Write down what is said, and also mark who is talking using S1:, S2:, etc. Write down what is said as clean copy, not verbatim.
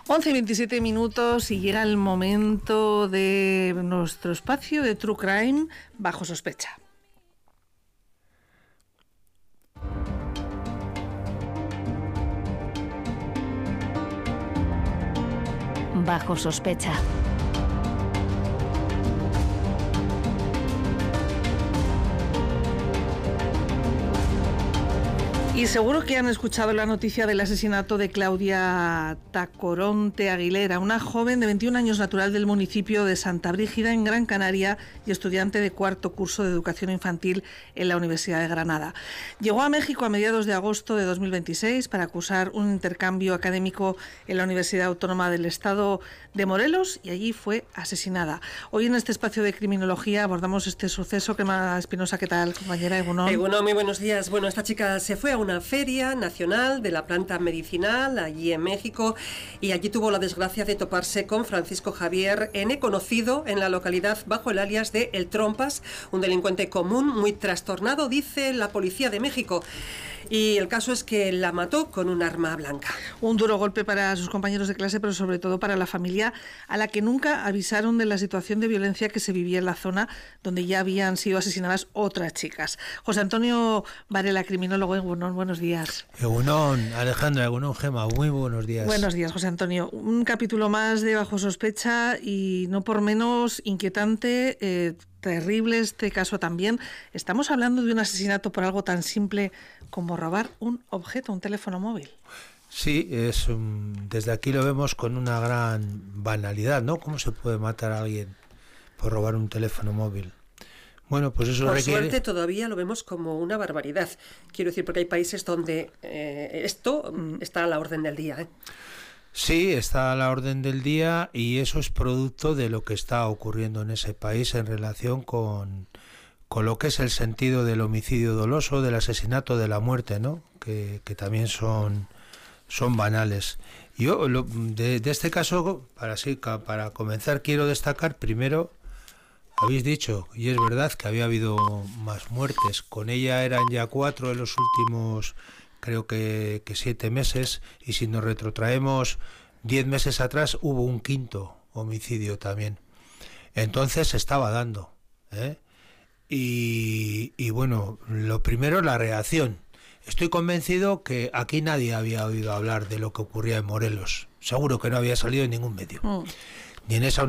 S1: 11:27 y llega el momento de nuestro espacio de True Crime bajo sospecha.
S2: Bajo sospecha.
S1: Y seguro que han escuchado la noticia del asesinato de Claudia Tacoronte Aguilera, una joven de 21 años natural del municipio de Santa Brígida, en Gran Canaria, y estudiante de cuarto curso de educación infantil en la Universidad de Granada. Llegó a México a mediados de agosto de 2026 para cursar un intercambio académico en la Universidad Autónoma del Estado de Morelos y allí fue asesinada. Hoy en este espacio de criminología abordamos este suceso. Quema Espinosa, ¿qué tal, compañera?
S3: Egunon, muy buenos días. Bueno, esta chica se fue a una feria nacional de la planta medicinal allí en México y allí tuvo la desgracia de toparse con Francisco Javier N., conocido en la localidad bajo el alias de El Trompas, un delincuente común muy trastornado, dice la policía de México. Y el caso es que la mató con un arma blanca.
S1: Un duro golpe para sus compañeros de clase, pero sobre todo para la familia, a la que nunca avisaron de la situación de violencia que se vivía en la zona donde ya habían sido asesinadas otras chicas. José Antonio Varela, criminólogo. Egunon, buenos días.
S4: Egunon, Alejandra, Egunon, Gema, muy buenos días.
S1: Buenos días, José Antonio. Un capítulo más de Bajo Sospecha y no por menos inquietante, terrible este caso también. Estamos hablando de un asesinato por algo tan simple como robar un objeto, un teléfono móvil.
S4: Sí, desde aquí lo vemos con una gran banalidad, ¿no? ¿Cómo se puede matar a alguien por robar un teléfono móvil? Bueno, pues eso requiere...
S3: Por suerte todavía lo vemos como una barbaridad. Quiero decir, porque hay países donde esto está a la orden del día, ¿eh?
S4: Sí, está a la orden del día y eso es producto de lo que está ocurriendo en ese país en relación con lo que es el sentido del homicidio doloso, del asesinato, de la muerte, ¿no? Que también son banales. Yo, de este caso, para comenzar, quiero destacar primero, habéis dicho, y es verdad, que había habido más muertes. Con ella eran ya 4 en los últimos... creo que 7 meses, y si nos retrotraemos 10 meses atrás hubo un 5º homicidio también. Entonces se estaba dando, ¿eh? Y bueno, lo primero, la reacción. Estoy convencido que aquí nadie había oído hablar de lo que ocurría en Morelos. Seguro que no había salido en ningún medio. Ni en esa